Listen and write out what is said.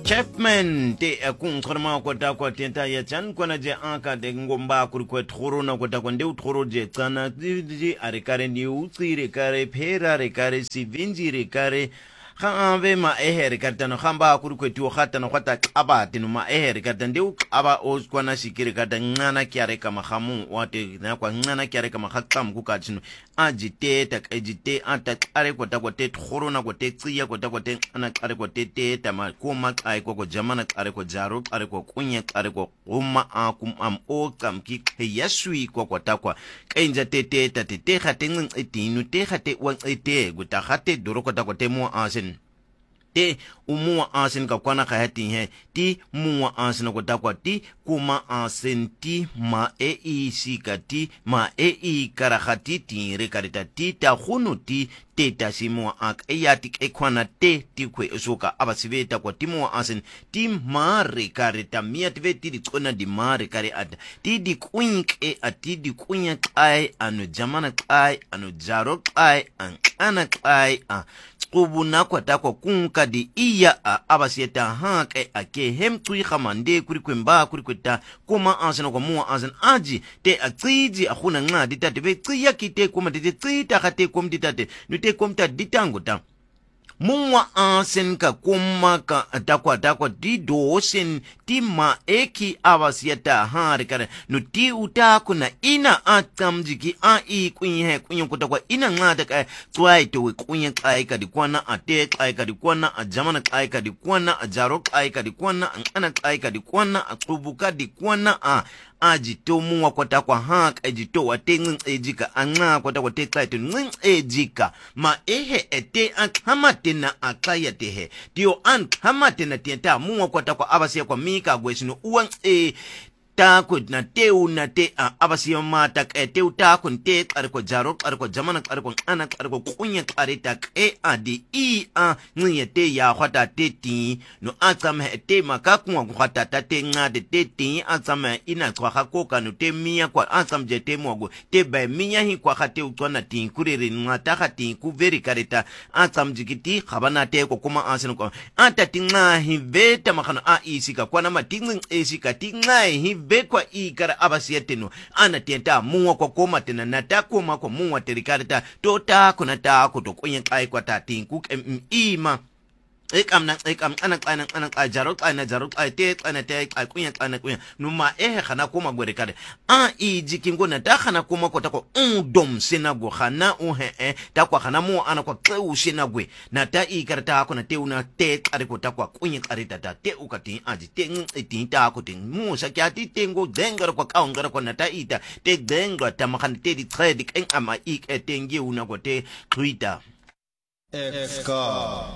Chapman te akung khorma ko ta ko tenta ya chan ko na je anka de ngomba kur ko thoro na ko ta ko ndeu thoro je tsana ji are kare ni utsire kare phera re kare sivinji re kare ave ma eher kartano khamba kur ko tu khata no khata aba tinu ma eher kartan ndeu aba o ko na shikire kartan ngana kyare kama khamu wate na kwa ngana kyare kama khakam ku ka tsinu ajite tak ejite ata are ko ta ko te thoro na ko te tsiya ko ta ko te ana are ko te ta ma ko ma ai ko jamana are ko jaro are ko kunya are ko umma akum am o kam ki yasui ko ta kwa kainja te ta te khate ngin etinu te khate wan ete go ta khate doro ko ta ko te mo asen te umua asin ka kwana ka hati he ti mua asin ko takwa ti kuma asin ti ma isi ka ti ma karahati ti rekarita ti ta khunu ti te ta simua ak yati e kwana te ti kwe soka abasiveta kwa ti mua asin ti ma rekarita miat veti di kona di ma rekare ad ti di kwink e ati di kunya kai anu jamana kai anu jaro kai an ana kai ubu na kwa takwa kunka di iya abasieta hake ake hem tui khamande kuri kwemba kuri kweta kuma ansana kwa mua ansan aji te atsiji akhuna nga ditate ve tsiya kite kuma te tsita khate kum ditate nute kumta ditanguta muwa ansen ka kuma ka takwa di dosen ti ma eki abasieta harikare no ti utaku na ina atamjiki ai kunye kutakwa ina ngada ka twai to kunye kai ka di kwana ate kai ka di kwana ajamana kai ka di kwana ajaro kai ka di kwana ana kai ka di kwana atubuka di kwana ajito muwa kwa hak ajito watengin ejika anga kwa te kai to ngin ejika ma ehe ete akhamate na akaya tehe dio hamate na tienta muwa kwa abasia kwa mika gwesino uwan tako na teu na te abasiya mata teu tako te karko jaro karko jamana karko ana karko kunya karita adi ngiye te ya khata te ti no atsama te makakwa khata te ngade te ti atsama ina kwa khakoka no te miya kwa atsam je te mwago te ba miya hi kwa khate utwana ti kurere ngata khati ku veri karita atsam jikiti khabana te ko kuma asino ko ata tinga hi veta makhano isika kwa na matingin esika tinga hi bekwa ikara abasieteno ana tienta muwa kwa koma tena natakuma kwa muwa terikarita tota kuna ta kutokunye kai kwa tatinku ima ekam ana jaro te kunya numa khana kuma gwerekare ijikingo na ta khana kuma ko tako dom senago khana ta kwa khana mu ana kwa teu senagwe na ta ikarta ko na te una te kare ko takwa kunya karita ta te ukati aji te ta ko te mu sakyati tengo dengara kwa kaungara ko na ta ita te denga ta makhan te di trade ama tengi una ko te twitter FK